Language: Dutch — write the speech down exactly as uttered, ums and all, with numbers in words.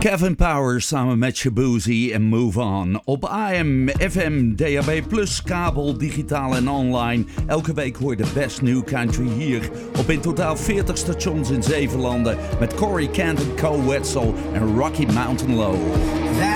Kevin Powers samen met Shabuzi en Move On. Op A M, F M, D A B plus, kabel, digitaal en online. Elke week hoor je de best new country hier. Op in totaal veertig stations in zeven landen. Met Corey Kent en Co Wetzel en Rocky Mountain Low.